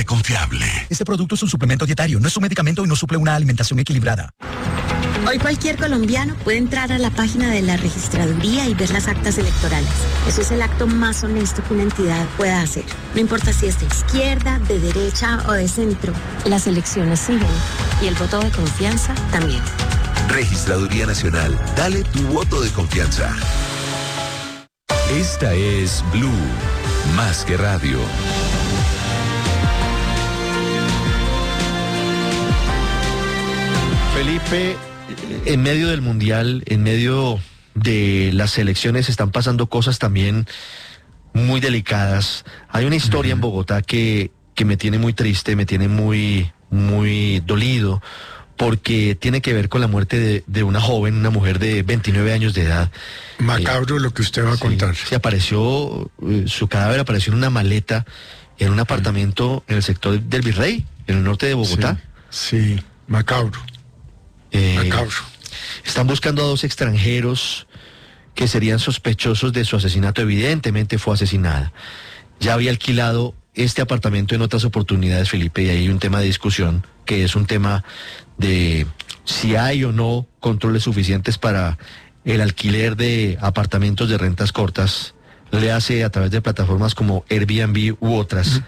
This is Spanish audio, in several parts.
confiable. Este producto es un suplemento dietario, no es un medicamento y no suple una alimentación equilibrada. Hoy cualquier colombiano puede entrar a la página de la registraduría y ver las actas electorales. Eso es el acto más honesto que una entidad pueda hacer. No importa si es de izquierda, de derecha o de centro. Las elecciones siguen y el voto de confianza también. Registraduría Nacional. Dale tu voto de confianza. Esta es Blue, más que radio. Felipe, en medio del Mundial, en medio de las elecciones, están pasando cosas también muy delicadas. Hay una historia en Bogotá que me tiene muy triste, me tiene muy dolido, porque tiene que ver con la muerte de una joven, una mujer de 29 años de edad. Macabro lo que usted va a contar. Sí, apareció, su cadáver apareció en una maleta en un apartamento en el sector del Virrey, en el norte de Bogotá. Sí, macabro. Macabro. Están buscando a 2 extranjeros que serían sospechosos de su asesinato. Evidentemente fue asesinada. Ya había alquilado este apartamento en otras oportunidades, Felipe, y ahí hay un tema de discusión, que es un tema de si hay o no controles suficientes para el alquiler de apartamentos de rentas cortas, le hace a través de plataformas como Airbnb u otras.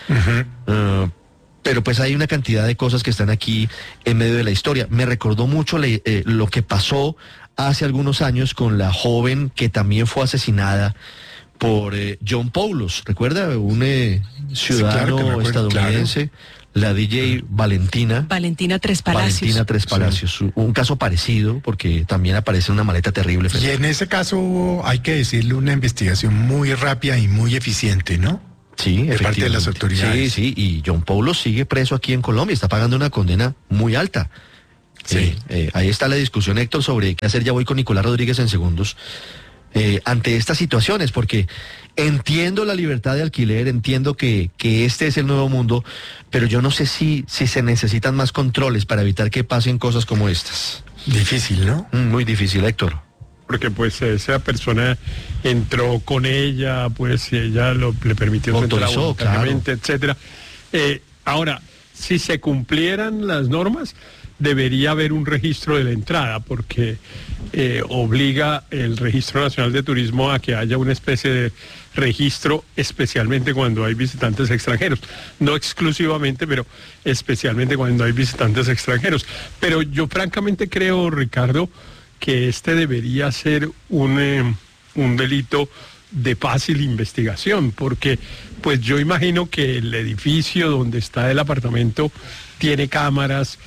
Pero pues hay una cantidad de cosas que están aquí en medio de la historia. Me recordó mucho lo que pasó hace algunos años con la joven que también fue asesinada por John Poulos. ¿Recuerda? Un ciudadano estadounidense, claro. La DJ Valentina Tres Palacios. Un caso parecido, porque también aparece una maleta terrible. Y en ese caso hay que decirle una investigación muy rápida y muy eficiente, ¿no? Sí, de parte de las autoridades. Sí, y John Poulos sigue preso aquí en Colombia, está pagando una condena muy alta. Sí. Ahí está la discusión, Héctor, sobre qué hacer. Ya voy con Nicolás Rodríguez en segundos. Ante estas situaciones, porque entiendo la libertad de alquiler, entiendo que este es el nuevo mundo, pero yo no sé si se necesitan más controles para evitar que pasen cosas como estas. Difícil, ¿no? Muy difícil, Héctor. Porque pues esa persona entró con ella, pues ella le permitió entrar voluntariamente, claro, etcétera. Ahora, si se cumplieran las normas, debería haber un registro de la entrada, porque obliga el Registro Nacional de Turismo a que haya una especie de registro, especialmente cuando hay visitantes extranjeros. No exclusivamente, pero especialmente cuando hay visitantes extranjeros. Pero yo francamente creo, Ricardo, que este debería ser un delito de fácil investigación, porque pues yo imagino que el edificio donde está el apartamento tiene cámaras,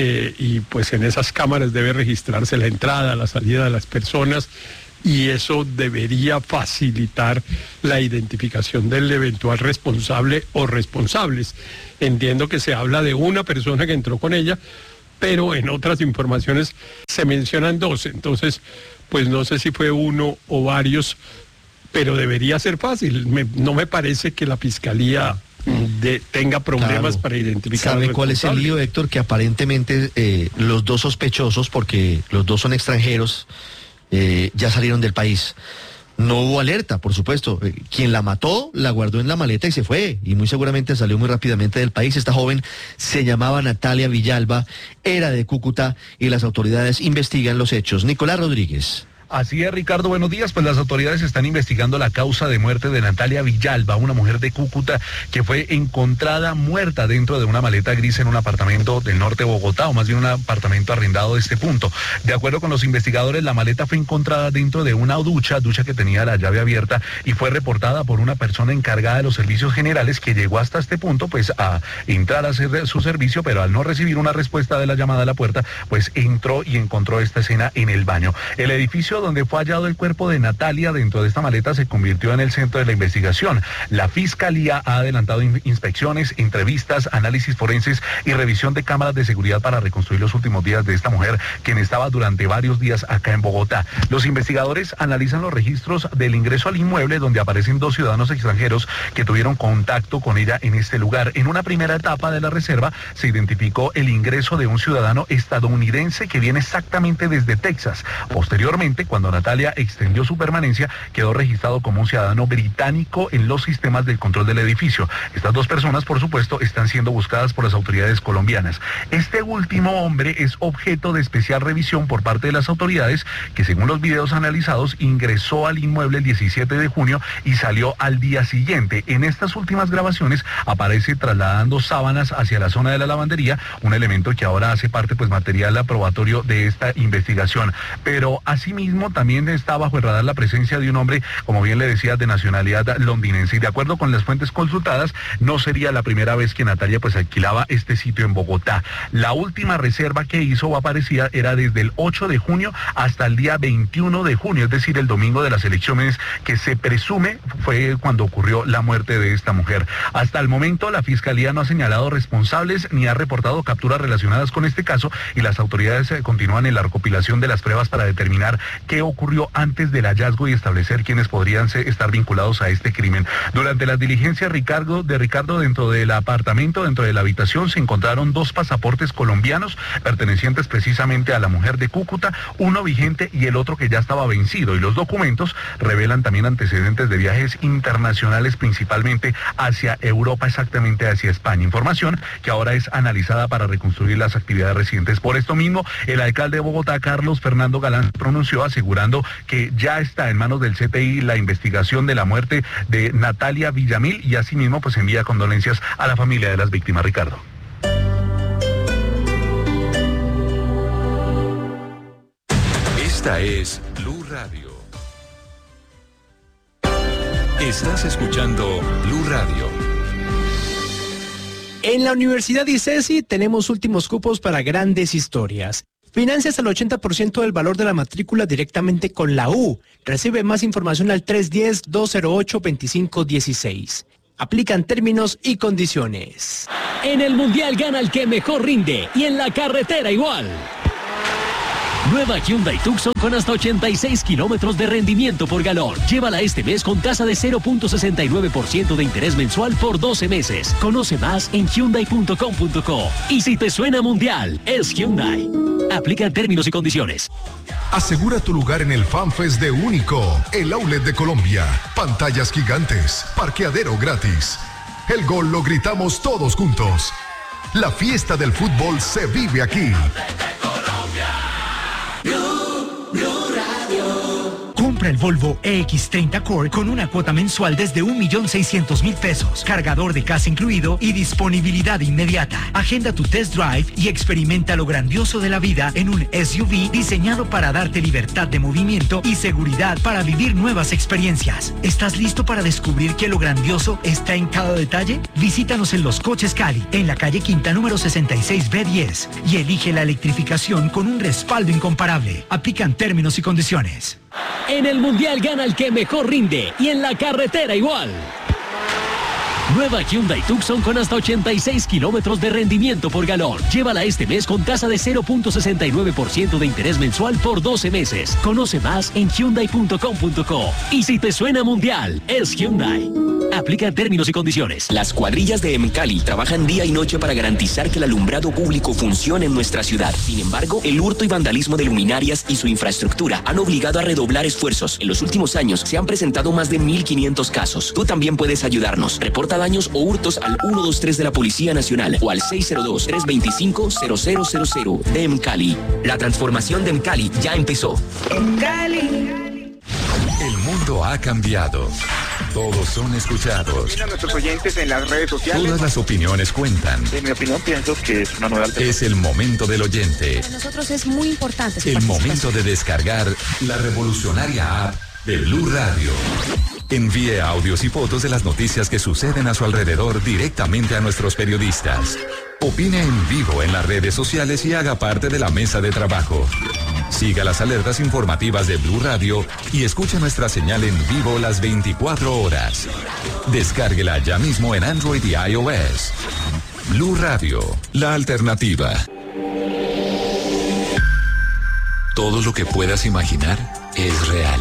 y pues en esas cámaras debe registrarse la entrada, la salida de las personas, y eso debería facilitar la identificación del eventual responsable o responsables. Entiendo que se habla de una persona que entró con ella, pero en otras informaciones se mencionan 2, entonces pues no sé si fue uno o varios, pero debería ser fácil. No me parece que la Fiscalía tenga problemas, claro, para identificar. ¿Sabe cuál es el lío, Héctor? Que aparentemente los 2 sospechosos, porque los 2 son extranjeros, ya salieron del país. No hubo alerta, por supuesto. Quien la mató, la guardó en la maleta y se fue. Y muy seguramente salió muy rápidamente del país. Esta joven se llamaba Natalia Villalba, era de Cúcuta y las autoridades investigan los hechos. Nicolás Rodríguez. Así es, Ricardo, buenos días. Pues las autoridades están investigando la causa de muerte de Natalia Villalba, una mujer de Cúcuta que fue encontrada muerta dentro de una maleta gris en un apartamento del norte de Bogotá, o más bien un apartamento arrendado de este punto. De acuerdo con los investigadores, la maleta fue encontrada dentro de una ducha que tenía la llave abierta, y fue reportada por una persona encargada de los servicios generales que llegó hasta este punto pues a entrar a hacer su servicio, pero al no recibir una respuesta de la llamada a la puerta, pues entró y encontró esta escena en el baño. El edificio donde fue hallado el cuerpo de Natalia dentro de esta maleta se convirtió en el centro de la investigación. La Fiscalía ha adelantado inspecciones, entrevistas, análisis forenses y revisión de cámaras de seguridad para reconstruir los últimos días de esta mujer, quien estaba durante varios días acá en Bogotá. Los investigadores analizan los registros del ingreso al inmueble, donde aparecen 2 ciudadanos extranjeros que tuvieron contacto con ella en este lugar. En una primera etapa de la reserva se identificó el ingreso de un ciudadano estadounidense que viene exactamente desde Texas. Posteriormente cuando Natalia extendió su permanencia, quedó registrado como un ciudadano británico en los sistemas del control del edificio. Estas dos personas, por supuesto, están siendo buscadas por las autoridades colombianas. Este último hombre es objeto de especial revisión por parte de las autoridades, que según los videos analizados, ingresó al inmueble el 17 de junio y salió al día siguiente. En estas últimas grabaciones aparece trasladando sábanas hacia la zona de la lavandería, un elemento que ahora hace parte, pues, material probatorio de esta investigación. Pero asimismo también está bajo el radar la presencia de un hombre, como bien le decía, de nacionalidad londinense. Y de acuerdo con las fuentes consultadas, no sería la primera vez que Natalia pues alquilaba este sitio en Bogotá. La última reserva que hizo o aparecía era desde el 8 de junio hasta el día 21 de junio, es decir, el domingo de las elecciones, que se presume fue cuando ocurrió la muerte de esta mujer. Hasta el momento la Fiscalía no ha señalado responsables ni ha reportado capturas relacionadas con este caso, y las autoridades continúan en la recopilación de las pruebas para determinar qué ocurrió antes del hallazgo y establecer quiénes podrían estar vinculados a este crimen. Durante las diligencias Ricardo dentro del apartamento, dentro de la habitación, se encontraron 2 pasaportes colombianos pertenecientes precisamente a la mujer de Cúcuta, uno vigente y el otro que ya estaba vencido, y los documentos revelan también antecedentes de viajes internacionales, principalmente hacia Europa, exactamente hacia España. Información que ahora es analizada para reconstruir las actividades recientes. Por esto mismo, el alcalde de Bogotá, Carlos Fernando Galán, se pronunció asegurando que ya está en manos del CTI la investigación de la muerte de Natalia Villamil, y asimismo pues envía condolencias a la familia de las víctimas. Ricardo. Esta es Blue Radio. Estás escuchando Blue Radio. En la Universidad ICESI tenemos últimos cupos para grandes historias. Financias al 80% del valor de la matrícula directamente con la U. Recibe más información al 310-208-2516. Aplican términos y condiciones. En el Mundial gana el que mejor rinde, y en la carretera igual. Nueva Hyundai Tucson con hasta 86 kilómetros de rendimiento por galón. Llévala este mes con tasa de 0.69% de interés mensual por 12 meses. Conoce más en Hyundai.com.co. Y si te suena Mundial, es Hyundai. Aplican términos y condiciones. Asegura tu lugar en el FanFest de Único, el outlet de Colombia. Pantallas gigantes, parqueadero gratis. El gol lo gritamos todos juntos. La fiesta del fútbol se vive aquí. Compra el Volvo EX30 Core con una cuota mensual desde 1.600.000 pesos, cargador de casa incluido y disponibilidad inmediata. Agenda tu test drive y experimenta lo grandioso de la vida en un SUV diseñado para darte libertad de movimiento y seguridad para vivir nuevas experiencias. ¿Estás listo para descubrir que lo grandioso está en cada detalle? Visítanos en Los Coches Cali, en la calle Quinta número 66B10, y elige la electrificación con un respaldo incomparable. Aplican términos y condiciones. En el Mundial gana el que mejor rinde, y en la carretera igual. Nueva Hyundai Tucson con hasta 86 kilómetros de rendimiento por galón. Llévala este mes con tasa de 0.69% de interés mensual por 12 meses. Conoce más en Hyundai.com.co. Y si te suena Mundial, es Hyundai. Aplica términos y condiciones. Las cuadrillas de Mcali trabajan día y noche para garantizar que el alumbrado público funcione en nuestra ciudad. Sin embargo, el hurto y vandalismo de luminarias y su infraestructura han obligado a redoblar esfuerzos. En los últimos años se han presentado más de 1.500 casos. Tú también puedes ayudarnos. Reporta daños o hurtos al 123 de la Policía Nacional o al 602-325-0000 de Mcali. La transformación de Mcali ya empezó. El mundo ha cambiado. Todos son escuchados. A nuestros oyentes en las redes sociales. Todas las opiniones cuentan. En mi opinión, pienso que es una nueva alternativa. Es el momento del oyente. Para nosotros es muy importante. El momento de descargar la revolucionaria app de Blue Radio. Envíe audios y fotos de las noticias que suceden a su alrededor directamente a nuestros periodistas. Opine en vivo en las redes sociales y haga parte de la mesa de trabajo. Siga las alertas informativas de Blue Radio y escuche nuestra señal en vivo las 24 horas. Descárguela ya mismo en Android y iOS. Blue Radio, la alternativa. Todo lo que puedas imaginar es real.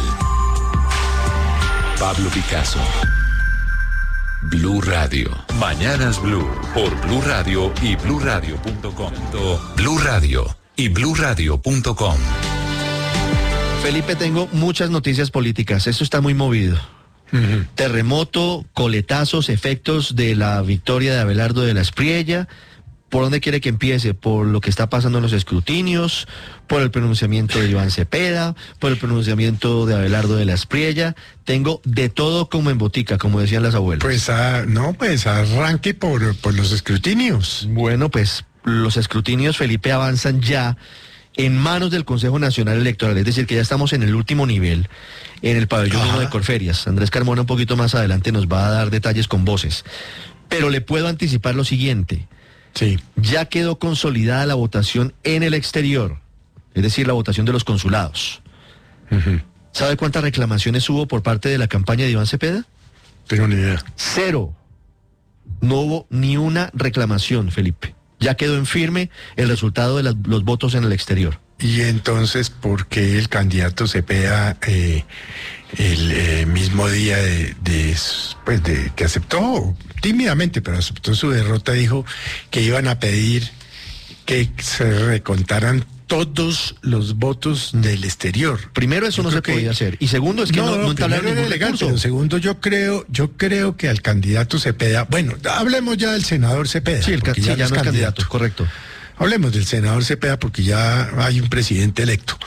Pablo Picasso. Blue Radio. Mañanas Blue por Blue Radio y BlueRadio.com. Blue Radio y BlueRadio.com. Felipe, tengo muchas noticias políticas. Esto está muy movido. Terremoto, coletazos, efectos de la victoria de Abelardo de la Espriella. ¿Por dónde quiere que empiece? ¿Por lo que está pasando en los escrutinios? ¿Por el pronunciamiento de Iván Cepeda? ¿Por el pronunciamiento de Abelardo de la Espriella? Tengo de todo como en botica, como decían las abuelas. Pues arranque por los escrutinios. Bueno, pues los escrutinios, Felipe, avanzan ya en manos del Consejo Nacional Electoral, es decir, que ya estamos en el último nivel, en el pabellón 1 de Corferias. Andrés Carmona un poquito más adelante nos va a dar detalles con voces. Pero le puedo anticipar lo siguiente. Sí. Ya quedó consolidada la votación en el exterior, es decir, la votación de los consulados. ¿Sabe cuántas reclamaciones hubo por parte de la campaña de Iván Cepeda? Tengo ni idea. 0. No hubo ni una reclamación, Felipe. Ya quedó en firme el resultado de los votos en el exterior. Y entonces, ¿por qué el candidato Cepeda el mismo día de que aceptó tímidamente, pero aceptó su derrota, dijo que iban a pedir que se recontaran todos los votos del exterior? Primero, eso no se podía hacer. Y segundo, es que no entablaron ningún recurso. Pero segundo, yo creo que al candidato Cepeda, bueno, hablemos ya del senador Cepeda. Sí, ya no es candidato, correcto. Hablemos del senador Cepeda porque ya hay un presidente electo.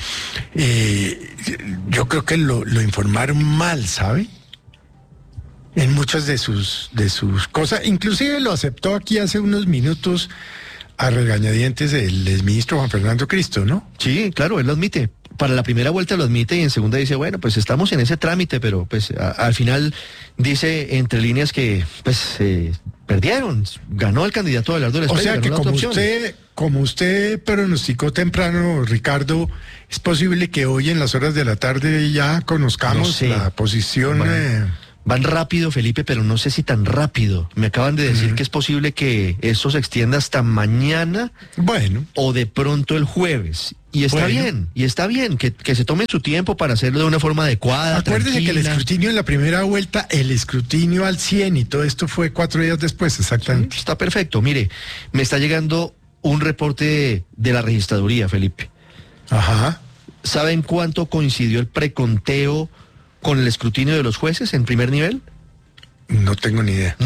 Yo creo que lo informaron mal, ¿sabe? En muchas de sus cosas. Inclusive lo aceptó aquí hace unos minutos a regañadientes el exministro Juan Fernando Cristo, ¿no? Sí, claro, él lo admite. Para la primera vuelta lo admite y en segunda dice, bueno, pues estamos en ese trámite, pero pues al final dice entre líneas que pues perdieron, ganó el candidato Abelardo de la Espriella. O sea que como usted pronosticó temprano, Ricardo, es posible que hoy en las horas de la tarde ya conozcamos la posición... Van rápido, Felipe, pero no sé si tan rápido. Me acaban de decir que es posible que esto se extienda hasta mañana. Bueno. O de pronto el jueves. Y está bien, que se tome su tiempo para hacerlo de una forma adecuada. Acuérdese tranquila. que el escrutinio en la primera vuelta, el escrutinio al 100 y todo esto fue 4 días después, exactamente. Sí, está perfecto. Mire, me está llegando un reporte de la registraduría, Felipe. Ajá. ¿Saben cuánto coincidió el preconteo con el escrutinio de los jueces en primer nivel? No tengo ni idea.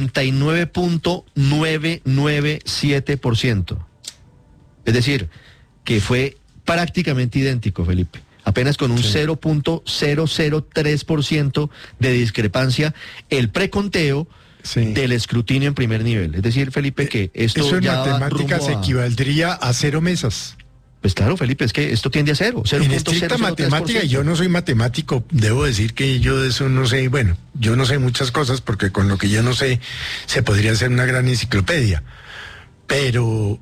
99.997%. Es decir, que fue prácticamente idéntico, Felipe. Apenas con un 0.003% de discrepancia el preconteo del escrutinio en primer nivel. Es decir, Felipe, que esto eso en ya matemáticas equivaldría a 0 mesas. Pues claro, Felipe, es que esto tiende a 0. En estricta matemática, y yo no soy matemático, debo decir que yo de eso no sé, bueno, yo no sé muchas cosas porque con lo que yo no sé se podría hacer una gran enciclopedia, pero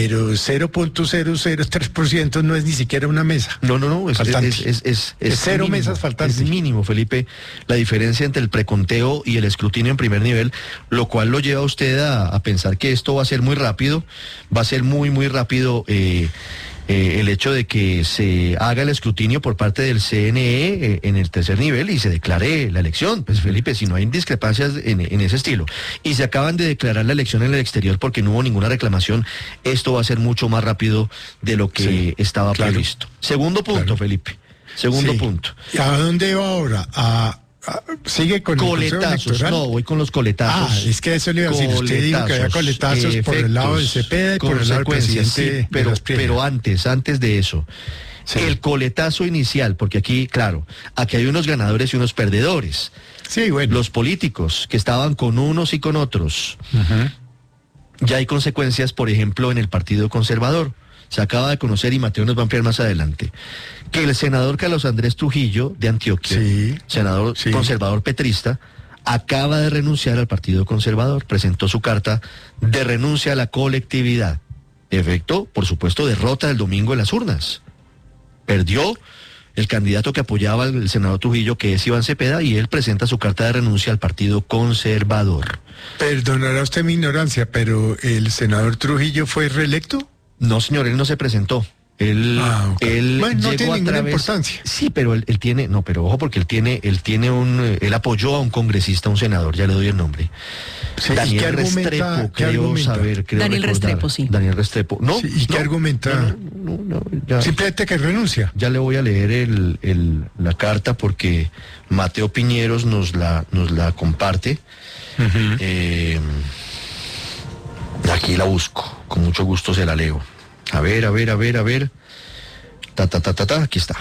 0.003% no es ni siquiera una mesa. No, es 0 mesas faltantes. Es mínimo, Felipe, la diferencia entre el preconteo y el escrutinio en primer nivel, lo cual lo lleva a usted a pensar que esto va a ser muy rápido, va a ser muy rápido el hecho de que se haga el escrutinio por parte del CNE en el tercer nivel y se declare la elección. Pues Felipe, si no hay discrepancias en ese estilo y se acaban de declarar la elección en el exterior porque no hubo ninguna reclamación, esto va a ser mucho más rápido de lo que estaba previsto. Segundo punto, Felipe. Segundo punto. ¿Y a dónde va ahora? ¿Sigue con coletazos? No, voy con los coletazos. Es que eso le iba a decir. Usted dijo que había coletazos por el lado de Cepeda y por el lado del presidente. Pero antes de eso, el coletazo inicial, porque aquí, claro, aquí hay unos ganadores y unos perdedores. Sí, bueno. Los políticos que estaban con unos y con otros. Ya hay consecuencias, por ejemplo, en el Partido Conservador. Se acaba de conocer, y Mateo nos va a ampliar más adelante, que el senador Carlos Andrés Trujillo de Antioquia, senador conservador petrista, acaba de renunciar al Partido Conservador, presentó su carta de renuncia a la colectividad. Efecto, por supuesto, derrota del domingo en las urnas. Perdió el candidato que apoyaba al senador Trujillo, que es Iván Cepeda, y él presenta su carta de renuncia al Partido Conservador. Perdonará usted mi ignorancia, pero ¿el senador Trujillo fue reelecto? No, señor, él no se presentó. Él bueno, no llegó tiene a ninguna través... importancia. Sí, pero él tiene, no, pero ojo, porque él apoyó a un congresista, un senador, ya le doy el nombre. Sí, Daniel Restrepo, creo Daniel Restrepo, sí. Daniel Restrepo. ¿No? Sí, ¿y qué argumenta? Ya, simplemente que renuncia. Ya le voy a leer la carta porque Mateo Piñeros nos la comparte. Aquí la busco, con mucho gusto se la leo. A ver. Aquí está.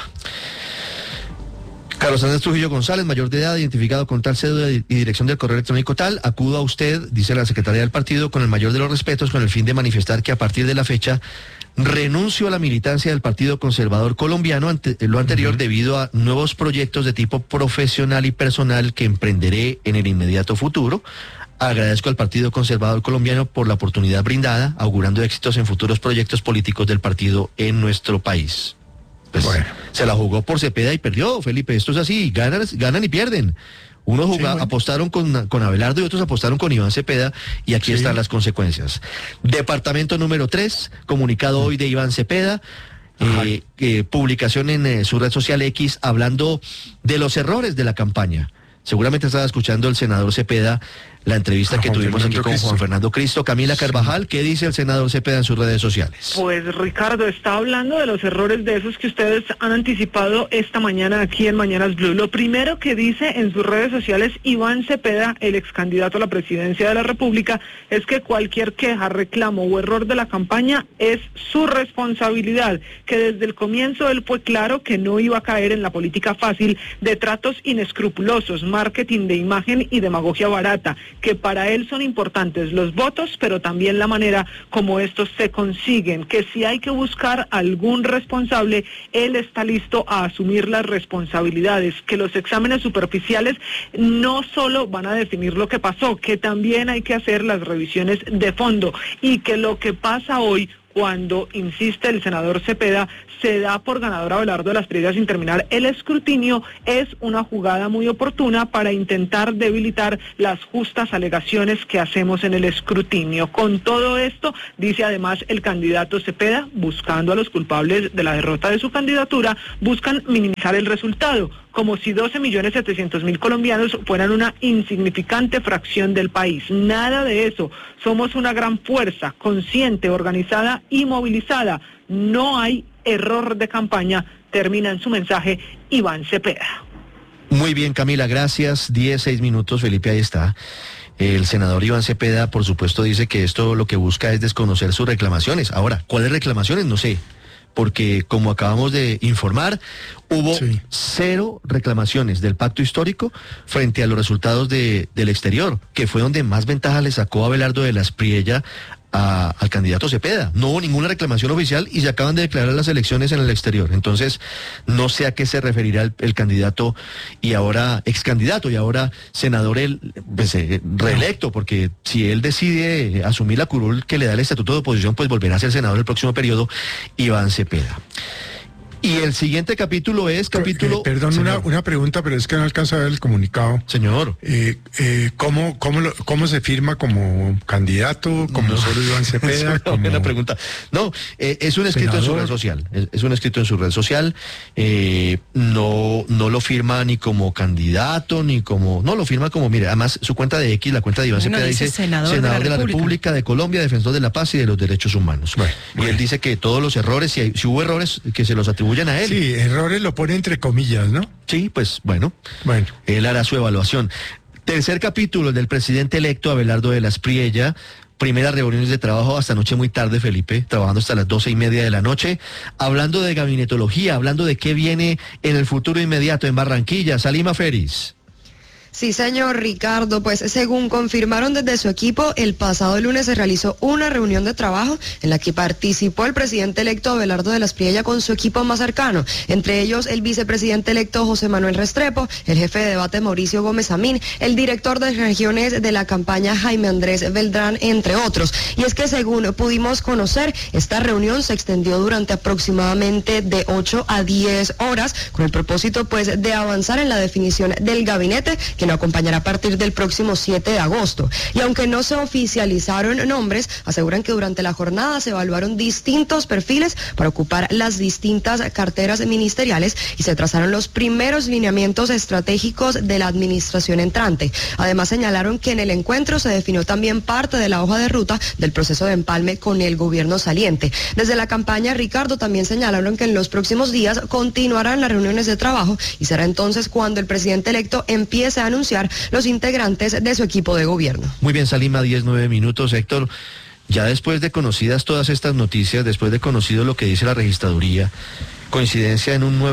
Carlos Andrés Trujillo González, mayor de edad, identificado con tal cédula y dirección del correo electrónico tal, acudo a usted, dice la secretaria del partido, con el mayor de los respetos, con el fin de manifestar que a partir de la fecha renuncio a la militancia del Partido Conservador Colombiano, lo anterior debido a nuevos proyectos de tipo profesional y personal que emprenderé en el inmediato futuro. Agradezco al Partido Conservador Colombiano por la oportunidad brindada, augurando éxitos en futuros proyectos políticos del partido en nuestro país. Pues bueno, se la jugó por Cepeda y perdió, Felipe. Esto es así, ganan y pierden. Unos apostaron con Abelardo y otros apostaron con Iván Cepeda, y aquí están las consecuencias. Departamento número 3, comunicado hoy de Iván Cepeda, publicación en su red social X, hablando de los errores de la campaña. Seguramente estaba escuchando el senador Cepeda la entrevista que tuvimos aquí con Juan Fernando Cristo. Camila Carvajal, ¿qué dice el senador Cepeda en sus redes sociales? Pues Ricardo, está hablando de los errores de esos que ustedes han anticipado esta mañana aquí en Mañanas Blue. Lo primero que dice en sus redes sociales Iván Cepeda, el ex candidato a la presidencia de la República, es que cualquier queja, reclamo o error de la campaña es su responsabilidad, que desde el comienzo él fue claro que no iba a caer en la política fácil de tratos inescrupulosos, marketing de imagen y demagogia barata, que para él son importantes los votos, pero también la manera como estos se consiguen, que si hay que buscar algún responsable, él está listo a asumir las responsabilidades, que los exámenes superficiales no solo van a definir lo que pasó, que también hay que hacer las revisiones de fondo, y que lo que pasa hoy, cuando, insiste el senador Cepeda, se da por ganador a Abelardo de las Priella sin terminar el escrutinio, es una jugada muy oportuna para intentar debilitar las justas alegaciones que hacemos en el escrutinio. Con todo esto, dice además el candidato Cepeda, buscando a los culpables de la derrota de su candidatura, buscan minimizar el resultado, como si 12.700.000 colombianos fueran una insignificante fracción del país. Nada de eso. Somos una gran fuerza, consciente, organizada y movilizada. No hay error de campaña, termina en su mensaje Iván Cepeda. Muy bien, Camila, gracias. 6 minutos, Felipe, ahí está. El senador Iván Cepeda, por supuesto, dice que esto lo que busca es desconocer sus reclamaciones. Ahora, ¿cuáles reclamaciones? No sé. Porque como acabamos de informar, hubo 0 reclamaciones del pacto histórico frente a los resultados del exterior, que fue donde más ventaja le sacó Abelardo de las Priella al candidato Cepeda. No hubo ninguna reclamación oficial y se acaban de declarar las elecciones en el exterior. Entonces, no sé a qué se referirá el candidato y ahora ex candidato y ahora senador reelecto, porque si él decide asumir la curul que le da el estatuto de oposición, pues volverá a ser senador el próximo periodo, Iván Cepeda. Y el siguiente capítulo es capítulo... perdón, una pregunta, pero es que no alcanzo a ver el comunicado. Señor. ¿Cómo se firma como candidato, como solo Iván Cepeda? Es una buena pregunta. No, es un escrito en su red social. Es un escrito en su red social. No lo firma ni como candidato, ni como... No, lo firma como, mire, además su cuenta de X, la cuenta de Iván Cepeda dice senador de la República de Colombia, defensor de la paz y de los derechos humanos. Y él dice que todos los errores, si hubo errores, que se los atribuyen a él. Sí, errores lo pone entre comillas, ¿no? Sí, pues bueno, él hará su evaluación. Tercer capítulo del presidente electo Abelardo de las Priella. Primeras reuniones de trabajo hasta noche muy tarde, Felipe, trabajando hasta las 12:30 de la noche, hablando de gabinetología, hablando de qué viene en el futuro inmediato en Barranquilla. Salima Feris. Sí, señor Ricardo, pues según confirmaron desde su equipo, el pasado lunes se realizó una reunión de trabajo en la que participó el presidente electo Abelardo de las Priella con su equipo más cercano, entre ellos el vicepresidente electo José Manuel Restrepo, el jefe de debate Mauricio Gómez Amín, el director de regiones de la campaña Jaime Andrés Beltrán, entre otros. Y es que según pudimos conocer, esta reunión se extendió durante aproximadamente de 8 a 10 horas, con el propósito pues de avanzar en la definición del gabinete que lo acompañará a partir del próximo 7 de agosto. Y aunque no se oficializaron nombres, aseguran que durante la jornada se evaluaron distintos perfiles para ocupar las distintas carteras ministeriales y se trazaron los primeros lineamientos estratégicos de la administración entrante. Además, señalaron que en el encuentro se definió también parte de la hoja de ruta del proceso de empalme con el gobierno saliente. Desde la campaña, Ricardo, también señalaron que en los próximos días continuarán las reuniones de trabajo y será entonces cuando el presidente electo empiece a anunciar los integrantes de su equipo de gobierno. Muy bien, Salima, 10-9 minutos. Héctor, ya después de conocidas todas estas noticias, después de conocido lo que dice la registraduría, coincidencia en un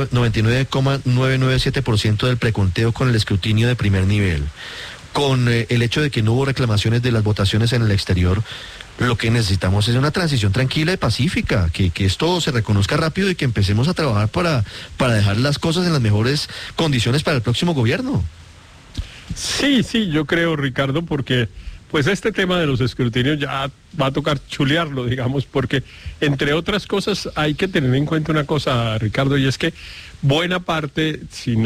99,997% del preconteo con el escrutinio de primer nivel, con el hecho de que no hubo reclamaciones de las votaciones en el exterior, lo que necesitamos es una transición tranquila y pacífica, que esto se reconozca rápido y que empecemos a trabajar para dejar las cosas en las mejores condiciones para el próximo gobierno. Sí, yo creo, Ricardo, porque pues este tema de los escrutinios ya va a tocar chulearlo, digamos, porque entre otras cosas hay que tener en cuenta una cosa, Ricardo, y es que buena parte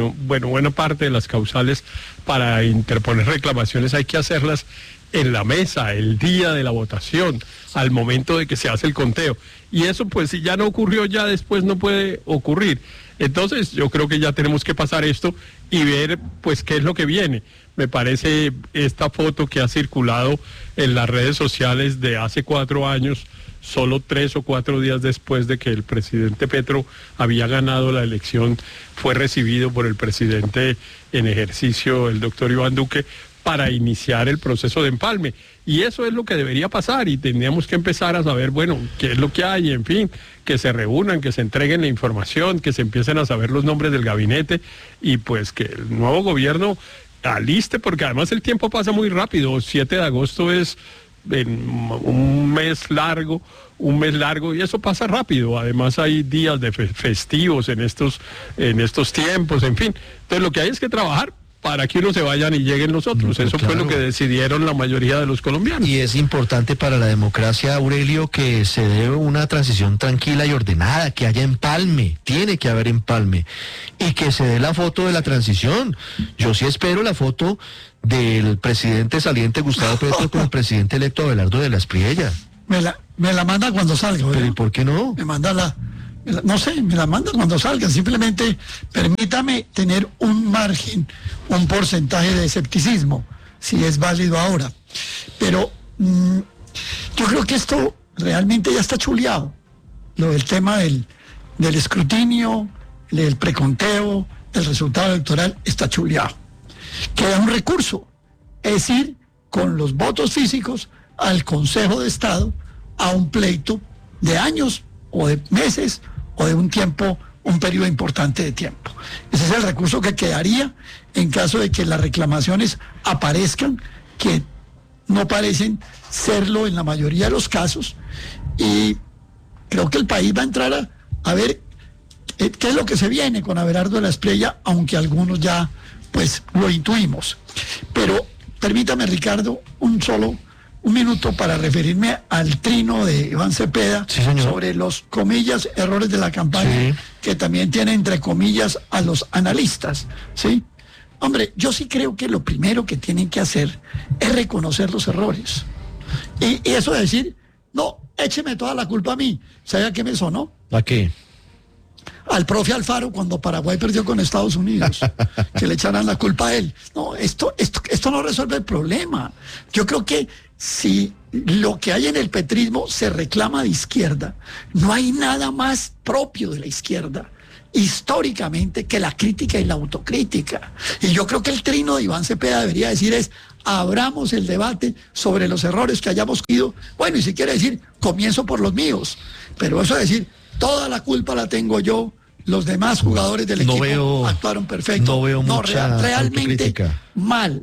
de las causales para interponer reclamaciones hay que hacerlas en la mesa, el día de la votación, al momento de que se hace el conteo. Y eso, pues, si ya no ocurrió, ya después no puede ocurrir. Entonces, yo creo que ya tenemos que pasar esto y ver, pues, qué es lo que viene. Me parece esta foto que ha circulado en las redes sociales de hace 4 años, solo 3 o 4 días después de que el presidente Petro había ganado la elección, fue recibido por el presidente en ejercicio, el doctor Iván Duque, para iniciar el proceso de empalme. Y eso es lo que debería pasar y tendríamos que empezar a saber, bueno, qué es lo que hay, en fin, que se reúnan, que se entreguen la información, que se empiecen a saber los nombres del gabinete y pues que el nuevo gobierno aliste, porque además el tiempo pasa muy rápido. 7 de agosto es en un mes largo y eso pasa rápido. Además hay días de festivos en estos tiempos, en fin. Entonces lo que hay es que trabajar para que unos se vayan y lleguen los otros. Eso claro. Fue lo que decidieron la mayoría de los colombianos. Y es importante para la democracia, Aurelio, que se dé una transición tranquila y ordenada, que haya empalme, tiene que haber empalme, y que se dé la foto de la transición. Yo sí espero la foto del presidente saliente Gustavo Petro con el presidente electo Abelardo de la Espriella. Me la manda cuando salga, ¿verdad? ¿Pero y por qué no? Me manda no sé, me la manda cuando salga. Simplemente permítame tener un margen, un porcentaje de escepticismo, si es válido ahora. Pero yo creo que esto realmente ya está chuleado. Lo del tema del escrutinio, del preconteo, del resultado electoral, está chuleado. Queda un recurso, es ir con los votos físicos al Consejo de Estado a un pleito de años o de meses o de un periodo importante de tiempo. Ese es el recurso que quedaría en caso de que las reclamaciones aparezcan, que no parecen serlo en la mayoría de los casos, y creo que el país va a entrar a ver qué es lo que se viene con Abelardo de la Espriella, aunque algunos ya pues lo intuimos. Pero permítame, Ricardo, un minuto para referirme al trino de Iván Cepeda, sí, sobre los, comillas, errores de la campaña, sí, que también tiene entre comillas a los analistas, ¿sí? Hombre, yo sí creo que lo primero que tienen que hacer es reconocer los errores. Y eso de decir, no, écheme toda la culpa a mí. ¿Sabe a qué me sonó? ¿A qué? Al profe Alfaro cuando Paraguay perdió con Estados Unidos, que le echaran la culpa a él. No, esto no resuelve el problema. Yo creo que si lo que hay en el petrismo se reclama de izquierda, no hay nada más propio de la izquierda históricamente que la crítica y la autocrítica. Y yo creo que el trino de Iván Cepeda debería decir es: abramos el debate sobre los errores que hayamos cometido. Bueno, y si quiere decir, comienzo por los míos. Pero eso de decir, toda la culpa la tengo yo, los demás jugadores del equipo actuaron perfecto. No veo mucha realmente autocrítica. Mal.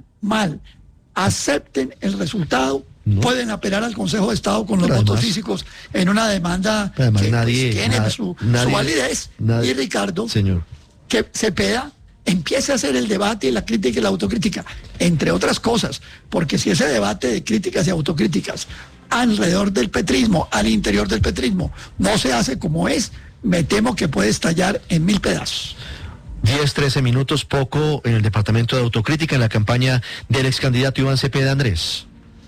Acepten el resultado, pueden apelar al Consejo de Estado con los votos físicos en una demanda que tiene su validez. Y Ricardo, señor, que Cepeda empiece a hacer el debate y la crítica y la autocrítica, entre otras cosas, porque si ese debate de críticas y autocríticas alrededor del petrismo, al interior del petrismo, no se hace como es, me temo que puede estallar en 1000 pedazos. 10-13 minutos, poco en el departamento de autocrítica en la campaña del ex candidato Iván Cepeda. Andrés.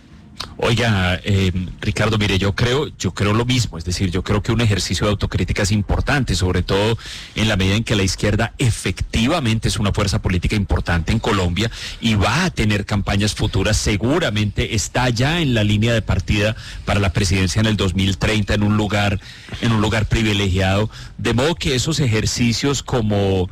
Oiga, Ricardo, mire, yo creo lo mismo, es decir, yo creo que un ejercicio de autocrítica es importante, sobre todo en la medida en que la izquierda efectivamente es una fuerza política importante en Colombia y va a tener campañas futuras, seguramente está ya en la línea de partida para la presidencia en el 2030 en un lugar privilegiado, de modo que esos ejercicios como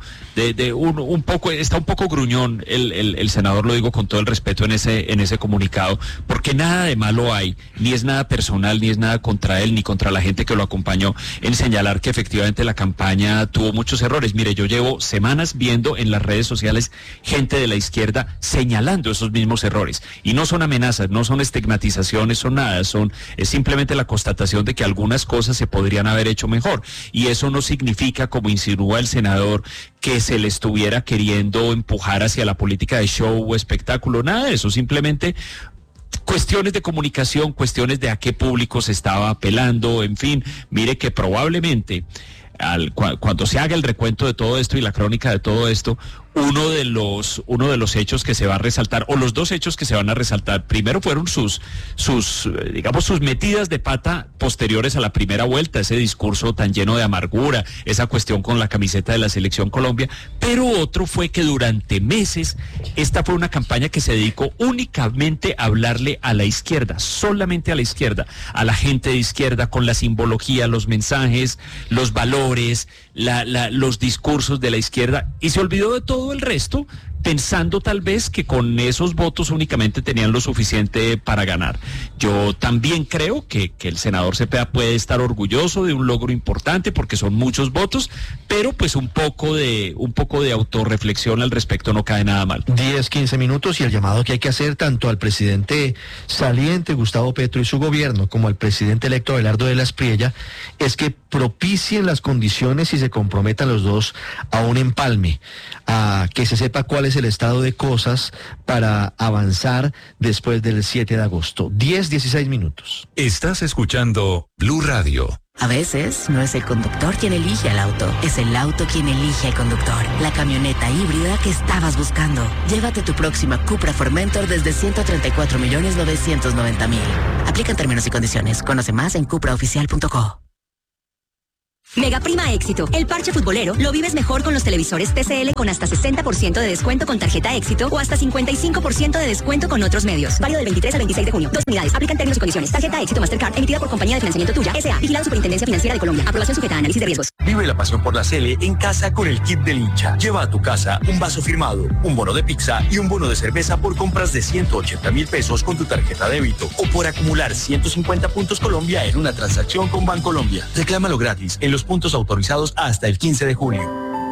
un poco gruñón el senador, lo digo con todo el respeto en ese comunicado, porque nada de malo hay, ni es nada personal, ni es nada contra él, ni contra la gente que lo acompañó, en señalar que efectivamente la campaña tuvo muchos errores. Mire, yo llevo semanas viendo en las redes sociales gente de la izquierda señalando esos mismos errores, y no son amenazas, no son estigmatizaciones, son nada, es simplemente la constatación de que algunas cosas se podrían haber hecho mejor, y eso no significa, como insinúa el senador, que se le estuviera queriendo empujar hacia la política de show o espectáculo, nada de eso, simplemente cuestiones de comunicación, cuestiones de a qué público se estaba apelando, en fin, mire que probablemente cuando se haga el recuento de todo esto y la crónica de todo esto, uno de los hechos que se va a resaltar, o los dos hechos que se van a resaltar, primero fueron sus metidas de pata posteriores a la primera vuelta, ese discurso tan lleno de amargura, esa cuestión con la camiseta de la Selección Colombia, pero otro fue que durante meses esta fue una campaña que se dedicó únicamente a hablarle a la izquierda, solamente a la izquierda, a la gente de izquierda, con la simbología, los mensajes, los valores, los discursos de la izquierda, y se olvidó de todo el resto, pensando tal vez que con esos votos únicamente tenían lo suficiente para ganar. Yo también creo que el senador Cepeda puede estar orgulloso de un logro importante porque son muchos votos, pero pues un poco de autorreflexión al respecto no cae nada mal. 10-15 minutos y el llamado que hay que hacer tanto al presidente saliente Gustavo Petro y su gobierno como al presidente electo Abelardo de la Espriella es que propicien las condiciones y se comprometan los dos a un empalme, a que se sepa cuál es el estado de cosas para avanzar después del 7 de agosto. 10-16 minutos. Estás escuchando Blue Radio. A veces no es el conductor quien elige al auto, es el auto quien elige al conductor. La camioneta híbrida que estabas buscando. Llévate tu próxima Cupra Formentor desde 134.990.000. Aplican términos y condiciones. Conoce más en cupraoficial.co. Mega Prima Éxito. El parche futbolero lo vives mejor con los televisores TCL con hasta 60% de descuento con tarjeta Éxito o hasta 55% de descuento con otros medios. Válido del 23 al 26 de junio. 2 unidades. Aplican términos y condiciones. Tarjeta Éxito Mastercard emitida por Compañía de Financiamiento Tuya S.A. Vigilado Superintendencia Financiera de Colombia. Aprobación sujeta a análisis de riesgos. Vive la pasión por la Sele en casa con el kit del hincha. Lleva a tu casa un vaso firmado, un bono de pizza y un bono de cerveza por compras de 180.000 pesos con tu tarjeta débito o por acumular 150 puntos Colombia en una transacción con Bancolombia. Reclámalo gratis en los puntos autorizados hasta el 15 de junio.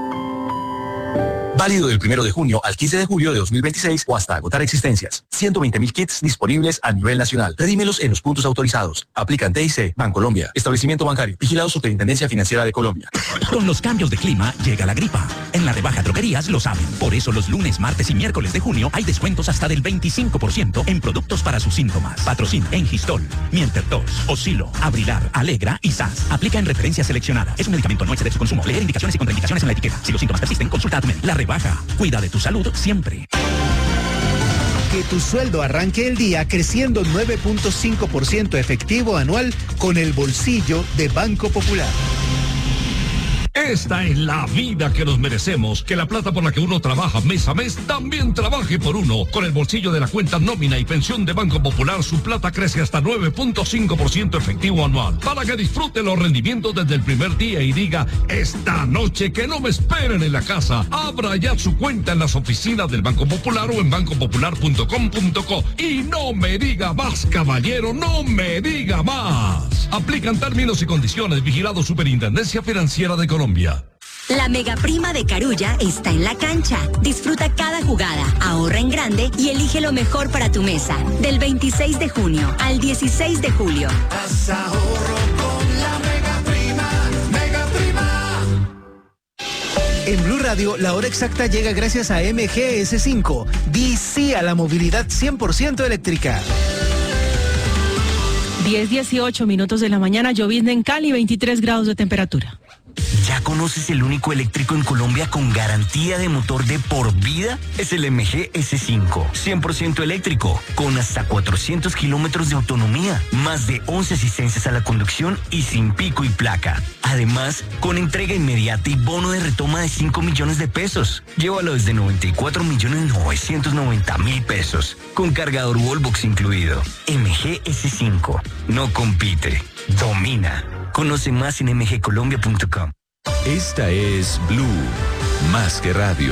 Válido del 1 de junio al 15 de julio de 2026 o hasta agotar existencias. 120.000 kits disponibles a nivel nacional. Redímelos en los puntos autorizados. Aplican TIC, Bancolombia, Establecimiento Bancario, Vigilado Superintendencia Financiera de Colombia. Con los cambios de clima llega la gripa. En la rebaja droguerías lo saben. Por eso los lunes, martes y miércoles de junio hay descuentos hasta del 25% en productos para sus síntomas. Patrocin, Engistol, Mientertos, Oscilo, Abrilar, Alegra y SAS. Aplica en referencias seleccionadas. Es un medicamento, no excede su consumo. Leer indicaciones y contraindicaciones en la etiqueta. Si los síntomas persisten, consulta a tu médico. La rebaja. Cuida de tu salud siempre. Que tu sueldo arranque el día creciendo 9.5% efectivo anual con el bolsillo de Banco Popular. Esta es la vida que nos merecemos, que la plata por la que uno trabaja mes a mes también trabaje por uno. Con el bolsillo de la cuenta nómina y pensión de Banco Popular, su plata crece hasta 9.5% efectivo anual, para que disfrute los rendimientos desde el primer día y diga, esta noche que no me esperen en la casa. Abra ya su cuenta en las oficinas del Banco Popular o en bancopopular.com.co. Y no me diga más, caballero, no me diga más. Aplican términos y condiciones. Vigilado Superintendencia Financiera de Colombia. La Mega Prima de Carulla está en la cancha. Disfruta cada jugada, ahorra en grande y elige lo mejor para tu mesa. Del 26 de junio al 16 de julio. Haz ahorro con la Mega Prima, Mega Prima. En Blue Radio, la hora exacta llega gracias a MGS5. Di sí a la movilidad 100% eléctrica. 10:18 minutos de la mañana, llovizna en Cali, 23 grados de temperatura. ¿Ya conoces el único eléctrico en Colombia con garantía de motor de por vida? Es el MG S5, 100% eléctrico, con hasta 400 kilómetros de autonomía, más de 11 asistencias a la conducción y sin pico y placa. Además, con entrega inmediata y bono de retoma de 5 millones de pesos. Llévalo desde 94.990.000 pesos, con cargador Wallbox incluido. MG S5, no compite, domina. Conoce más en mgcolombia.com. Esta es Blue, más que radio.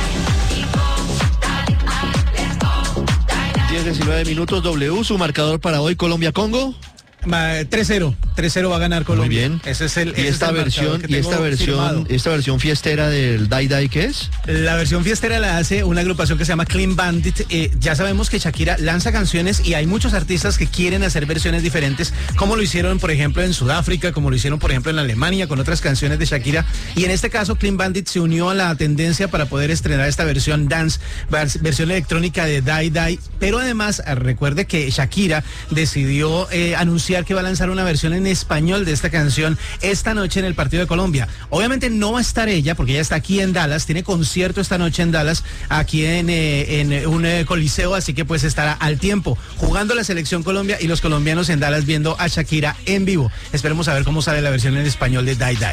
10-19 minutos, W, su marcador para hoy, Colombia-Congo. 3-0 va a ganar Colombia. Muy bien. Ese es el ¿Y esta versión fiestera del Dai Dai qué es? La versión fiestera la hace una agrupación que se llama Clean Bandit. Ya sabemos que Shakira lanza canciones y hay muchos artistas que quieren hacer versiones diferentes, como lo hicieron, por ejemplo, en Sudáfrica, como lo hicieron, por ejemplo, en Alemania con otras canciones de Shakira. Y en este caso, Clean Bandit se unió a la tendencia para poder estrenar esta versión dance, versión electrónica de Dai Dai. Pero además, recuerde que Shakira decidió anunciar que va a lanzar una versión en español de esta canción esta noche en el partido de Colombia. Obviamente no va a estar ella porque ella está aquí en Dallas, tiene concierto esta noche en Dallas, aquí en un coliseo, así que pues estará al tiempo jugando la selección Colombia y los colombianos en Dallas viendo a Shakira en vivo. Esperemos a ver cómo sale la versión en español de Dai Dai.